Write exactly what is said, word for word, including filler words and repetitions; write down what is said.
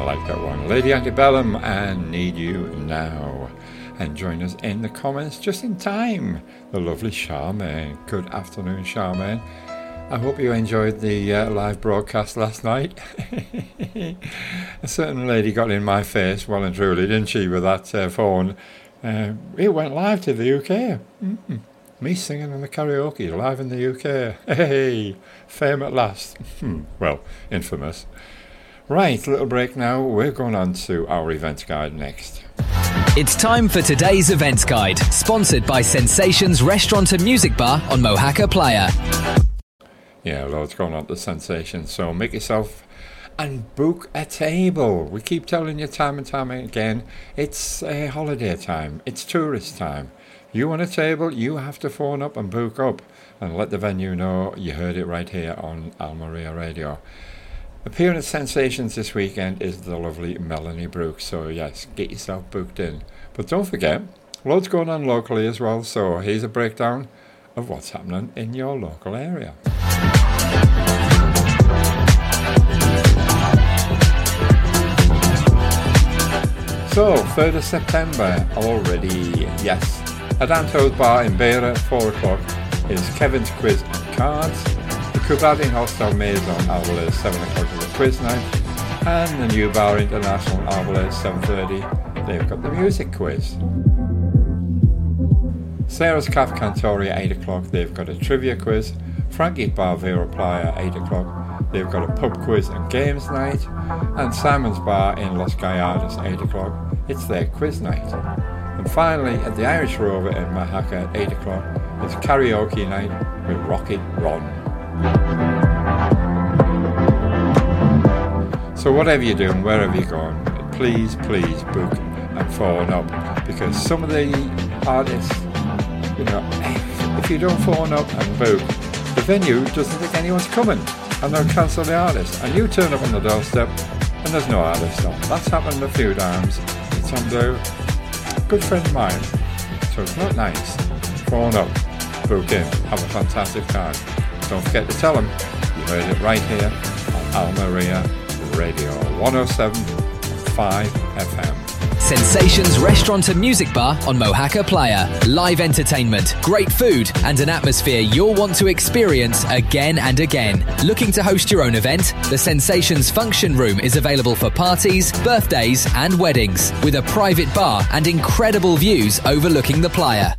like that one. Lady Antebellum and Need You Now. And join us in the comments just in time, the lovely Charmaine. Good afternoon, Charmaine. I hope you enjoyed the uh, live broadcast last night. A certain lady got in my face well and truly, didn't she, with that uh, phone. Uh, it went live to the U K. Mm-hmm. Me singing in the karaoke live in the U K. Hey, fame at last. Well, infamous. Right, little break now. We're going on to our event guide next. It's time for today's events guide, sponsored by Sensations Restaurant and Music Bar on Mohaca Playa. Yeah, loads going on to Sensations, so make yourself and book a table. We keep telling you time and time again, it's a holiday time, it's tourist time. You want a table, you have to phone up and book up and let the venue know you heard it right here on Almeria Radio. Appearing at Sensations this weekend is the lovely Melanie Brooks, so yes, get yourself booked in. But don't forget, loads going on locally as well, so here's a breakdown of what's happening in your local area. So, third of September already, yes. At Anto's Bar in Beira, four o'clock, is Kevin's Quiz and Cards. The Cubadin Hostel Maison Alvarez, seven o'clock is the quiz night. And the New Bar International Alvarez, seven thirty, they've got the music quiz. Sarah's Caf Cantoria, eight o'clock, they've got a trivia quiz. Frankie's Bar Vera Playa, eight o'clock, they've got a pub quiz and games night. And Simon's Bar in Los Gallardos, eight o'clock, it's their quiz night. And finally, at the Irish Rover in Mohaca at eight o'clock, it's karaoke night with Rocket Ron. So whatever you're doing, wherever you're going, please, please book and phone up, because some of the artists, you know, if you don't phone up and book, the venue doesn't think anyone's coming and they'll cancel the artist, and you turn up on the doorstep and there's no artist on. That's happened a few times. It's on the good friend of mine, so it's not nice. Phone up, book in, have a fantastic time. Don't forget to tell them you heard it right here on Almeria Radio one oh seven point five F M. Sensations Restaurant and Music Bar on Mohaca Playa. Live entertainment, great food, and an atmosphere you'll want to experience again and again. Looking to host your own event? The Sensations Function Room is available for parties, birthdays, and weddings, with a private bar and incredible views overlooking the playa.